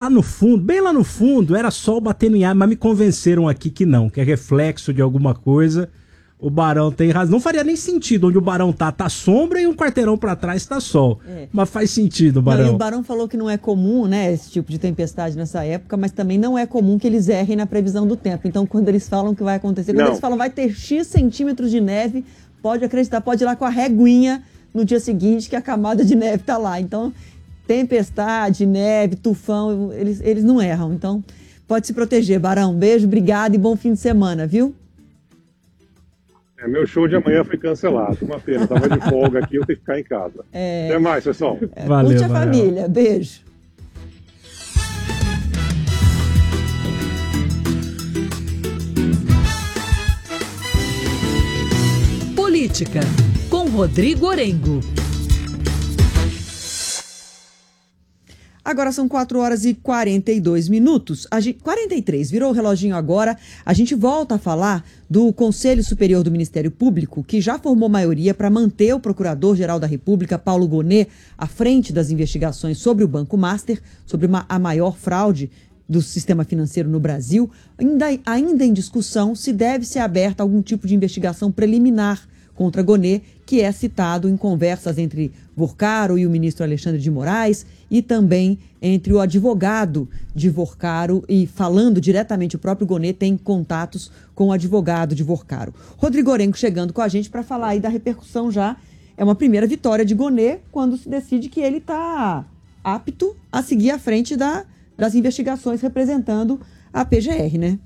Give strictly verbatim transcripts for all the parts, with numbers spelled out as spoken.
lá no fundo, bem lá no fundo, era sol batendo em ar, mas me convenceram aqui que não, que é reflexo de alguma coisa. O Barão tem razão. Não faria nem sentido. Onde o Barão tá, tá sombra e um quarteirão pra trás tá sol. É. Mas faz sentido, Barão. Não, e o Barão falou que não é comum, né, esse tipo de tempestade nessa época, mas também não é comum que eles errem na previsão do tempo. Então, quando eles falam que vai acontecer, quando não. eles falam vai ter X centímetros de neve, pode acreditar, pode ir lá com a reguinha no dia seguinte que a camada de neve tá lá. Então, tempestade, neve, tufão, eles, eles não erram. Então, pode se proteger, Barão. Beijo, obrigado e bom fim de semana, viu? É, meu show de amanhã foi cancelado. Uma pena, tava de folga aqui, eu tenho que ficar em casa. É... Até mais, pessoal. É, Valeu, curte a Barão. Família. Beijo. Política, com Rodrigo Orengo. Agora são quatro horas e quarenta e dois minutos. A gente, quarenta e três, virou o reloginho agora. A gente volta a falar do Conselho Superior do Ministério Público, que já formou maioria para manter o Procurador-Geral da República, Paulo Gonet, à frente das investigações sobre o Banco Master, sobre uma, a maior fraude do sistema financeiro no Brasil. Ainda, ainda em discussão se deve ser aberta algum tipo de investigação preliminar contra Gonet, que é citado em conversas entre Vorcaro e o ministro Alexandre de Moraes e também entre o advogado de Vorcaro e falando diretamente, o próprio Gonet tem contatos com o advogado de Vorcaro. Rodrigo Orengo chegando com a gente para falar aí da repercussão já. É uma primeira vitória de Gonet quando se decide que ele está apto a seguir à frente da, das investigações representando a P G R, né?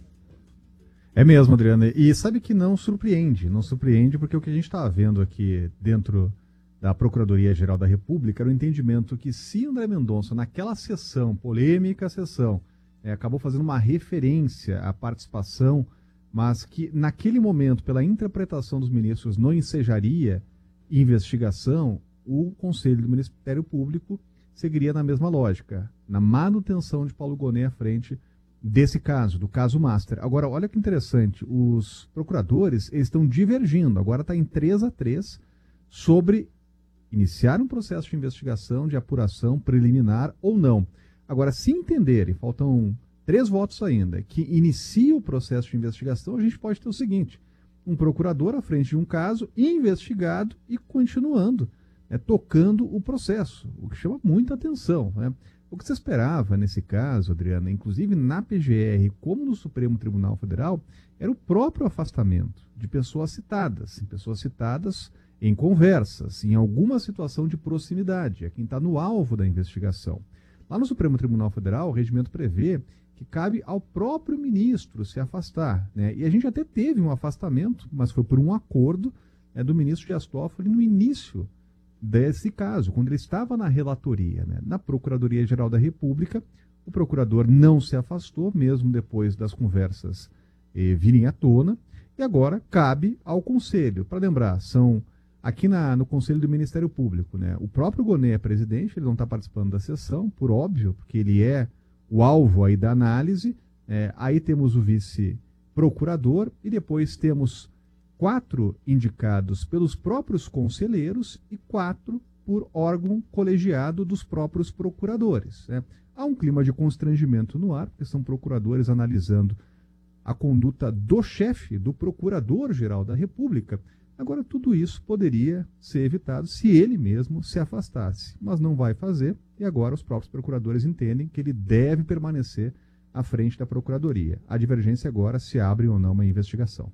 É mesmo, Adriana. E sabe que não surpreende, não surpreende porque o que a gente está vendo aqui dentro da Procuradoria-Geral da República era o entendimento que se André Mendonça, naquela sessão, polêmica sessão, é, acabou fazendo uma referência à participação, mas que naquele momento, pela interpretação dos ministros, não ensejaria investigação, o Conselho do Ministério Público seguiria na mesma lógica, na manutenção de Paulo Gonet à frente desse caso, do caso Master. Agora, olha que interessante, os procuradores eles estão divergindo, agora está em três a três, sobre iniciar um processo de investigação, de apuração preliminar ou não. Agora, se entenderem, faltam três votos ainda, que inicia o processo de investigação, a gente pode ter o seguinte, um procurador à frente de um caso, investigado e continuando, né, tocando o processo, o que chama muita atenção, né? O que se esperava nesse caso, Adriana, inclusive na P G R, como no Supremo Tribunal Federal, era o próprio afastamento de pessoas citadas, pessoas citadas em conversas, em alguma situação de proximidade, é quem está no alvo da investigação. Lá no Supremo Tribunal Federal, o regimento prevê que cabe ao próprio ministro se afastar, né? E a gente até teve um afastamento, mas foi por um acordo, né, do ministro Dias Toffoli no início desse caso, quando ele estava na relatoria, né? Na Procuradoria-Geral da República, o procurador não se afastou, mesmo depois das conversas eh, virem à tona, e agora cabe ao Conselho. Para lembrar, são aqui na, no Conselho do Ministério Público, né? O próprio Gonet é presidente, ele não está participando da sessão, por óbvio, porque ele é o alvo aí da análise. É, aí temos o vice-procurador e depois temos quatro indicados pelos próprios conselheiros e quatro por órgão colegiado dos próprios procuradores, né? Há um clima de constrangimento no ar, porque são procuradores analisando a conduta do chefe, do Procurador-Geral da República. Agora, tudo isso poderia ser evitado se ele mesmo se afastasse, mas não vai fazer, e agora os próprios procuradores entendem que ele deve permanecer à frente da Procuradoria. A divergência agora se abre ou não uma investigação.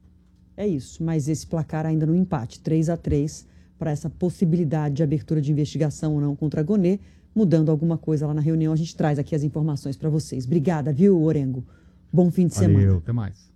É isso, mas esse placar ainda no empate, três a três, para essa possibilidade de abertura de investigação ou não contra Gonet, mudando alguma coisa lá na reunião, a gente traz aqui as informações para vocês. Obrigada, viu, Orengo? Bom fim de Valeu, semana. Até mais.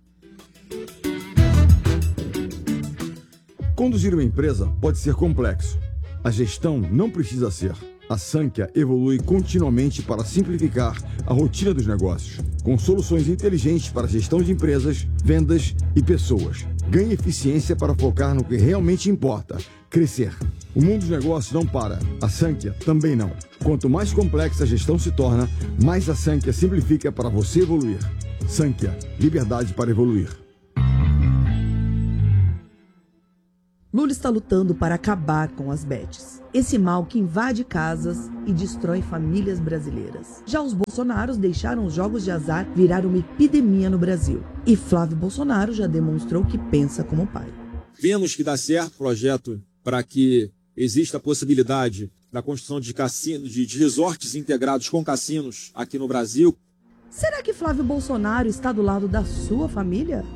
Conduzir uma empresa pode ser complexo. A gestão não precisa ser. A Sankhya evolui continuamente para simplificar a rotina dos negócios, com soluções inteligentes para gestão de empresas, vendas e pessoas. Ganhe eficiência para focar no que realmente importa, crescer. O mundo dos negócios não para, a Sankhya também não. Quanto mais complexa a gestão se torna, mais a Sankhya simplifica para você evoluir. Sankhya, liberdade para evoluir. Lula está lutando para acabar com as bets, esse mal que invade casas e destrói famílias brasileiras. Já os Bolsonaros deixaram os jogos de azar virar uma epidemia no Brasil. E Flávio Bolsonaro já demonstrou que pensa como pai. Vemos que dá certo o projeto para que exista a possibilidade da construção de cassinos, de, de resorts integrados com cassinos aqui no Brasil. Será que Flávio Bolsonaro está do lado da sua família?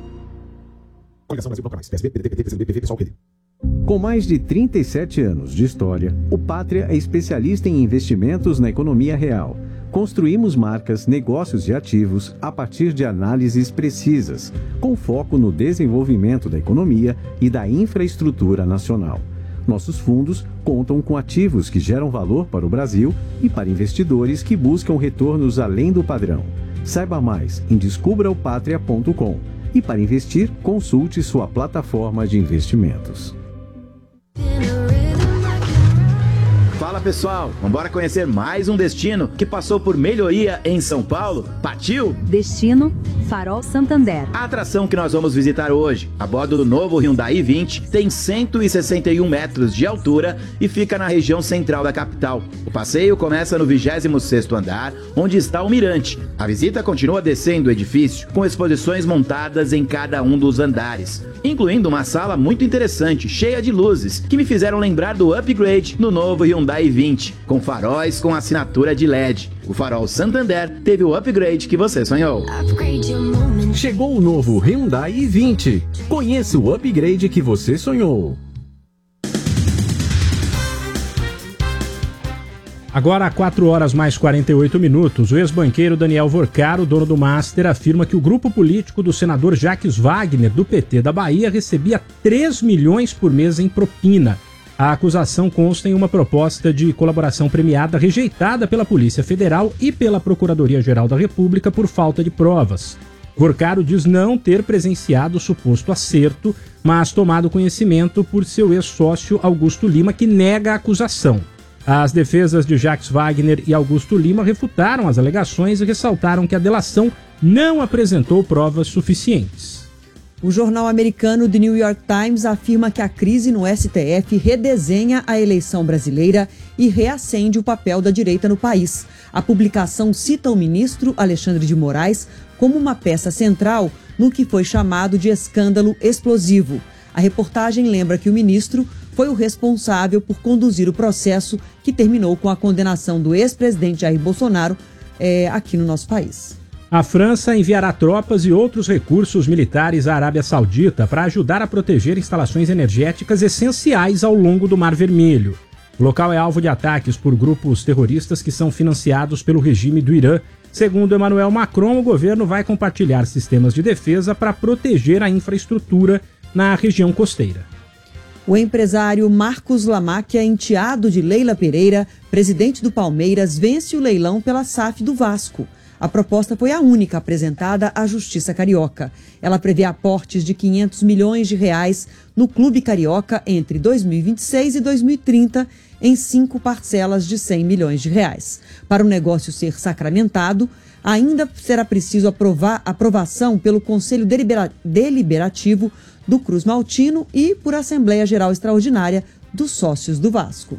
Com mais de trinta e sete anos de história, o Pátria é especialista em investimentos na economia real. Construímos marcas, negócios e ativos a partir de análises precisas, com foco no desenvolvimento da economia e da infraestrutura nacional. Nossos fundos contam com ativos que geram valor para o Brasil e para investidores que buscam retornos além do padrão. Saiba mais em descubra o patria ponto com e para investir, consulte sua plataforma de investimentos. Fala pessoal, vamos conhecer mais um destino que passou por melhoria em São Paulo? Partiu? Destino Farol Santander. A atração que nós vamos visitar hoje, a bordo do novo Hyundai i vinte, tem cento e sessenta e um metros de altura e fica na região central da capital. O passeio começa no vigésimo sexto andar, onde está o mirante. A visita continua descendo o edifício, com exposições montadas em cada um dos andares, incluindo uma sala muito interessante, cheia de luzes, que me fizeram lembrar do upgrade no novo Hyundai i vinte, com faróis com assinatura de L E D. O Farol Santander teve o upgrade que você sonhou. Chegou o novo Hyundai i vinte. Conheça o upgrade que você sonhou. Agora, quatro horas mais quarenta e oito minutos, o ex-banqueiro Daniel Vorcaro, dono do Master, afirma que o grupo político do senador Jacques Wagner, do P T da Bahia, recebia três milhões por mês em propina. A acusação consta em uma proposta de colaboração premiada rejeitada pela Polícia Federal e pela Procuradoria-Geral da República por falta de provas. Vorcaro diz não ter presenciado o suposto acerto, mas tomado conhecimento por seu ex-sócio Augusto Lima, que nega a acusação. As defesas de Jacques Wagner e Augusto Lima refutaram as alegações e ressaltaram que a delação não apresentou provas suficientes. O jornal americano The New York Times afirma que a crise no S T F redesenha a eleição brasileira e reacende o papel da direita no país. A publicação cita o ministro Alexandre de Moraes como uma peça central no que foi chamado de escândalo explosivo. A reportagem lembra que o ministro foi o responsável por conduzir o processo que terminou com a condenação do ex-presidente Jair Bolsonaro é, aqui no nosso país. A França enviará tropas e outros recursos militares à Arábia Saudita para ajudar a proteger instalações energéticas essenciais ao longo do Mar Vermelho. O local é alvo de ataques por grupos terroristas que são financiados pelo regime do Irã. Segundo Emmanuel Macron, o governo vai compartilhar sistemas de defesa para proteger a infraestrutura na região costeira. O empresário Marcos Lamáquia, enteado de Leila Pereira, presidente do Palmeiras, vence o leilão pela S A F do Vasco. A proposta foi a única apresentada à Justiça Carioca. Ela prevê aportes de quinhentos milhões de reais no Clube Carioca entre dois mil e vinte e seis e dois mil e trinta, em cinco parcelas de cem milhões de reais. Para o negócio ser sacramentado, ainda será preciso aprovar aprovação pelo Conselho Delibera- Deliberativo do Cruz Maltino e por Assembleia Geral Extraordinária dos sócios do Vasco.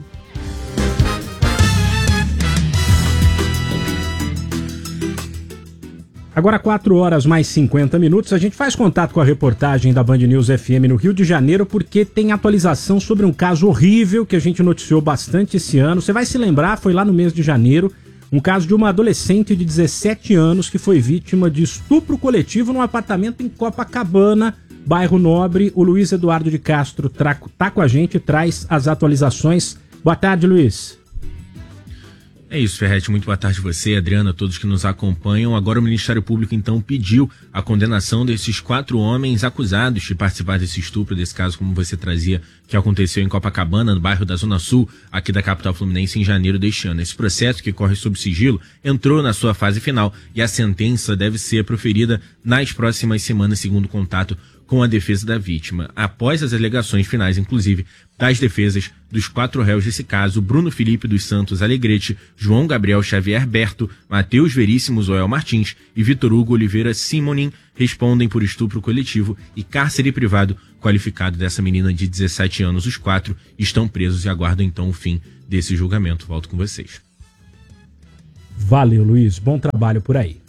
Agora quatro horas mais cinquenta minutos, a gente faz contato com a reportagem da Band News F M no Rio de Janeiro porque tem atualização sobre um caso horrível que a gente noticiou bastante esse ano. Você vai se lembrar, foi lá no mês de janeiro, um caso de uma adolescente de dezessete anos que foi vítima de estupro coletivo num apartamento em Copacabana, bairro Nobre. O Luiz Eduardo de Castro está com a gente e traz as atualizações. Boa tarde, Luiz. É isso, Ferretti. Muito boa tarde a você, Adriana, a todos que nos acompanham. Agora o Ministério Público, então, pediu a condenação desses quatro homens acusados de participar desse estupro, desse caso, como você trazia, que aconteceu em Copacabana, no bairro da Zona Sul, aqui da capital fluminense, em janeiro deste ano. Esse processo, que corre sob sigilo, entrou na sua fase final e a sentença deve ser proferida nas próximas semanas, segundo contato com a defesa da vítima. Após as alegações finais, inclusive, das defesas dos quatro réus desse caso, Bruno Felipe dos Santos Alegrete, João Gabriel Xavier Berto, Matheus Veríssimo Zoel Martins e Vitor Hugo Oliveira Simonin respondem por estupro coletivo e cárcere privado qualificado dessa menina de dezessete anos. Os quatro estão presos e aguardam então o fim desse julgamento. Volto com vocês. Valeu, Luiz. Bom trabalho por aí.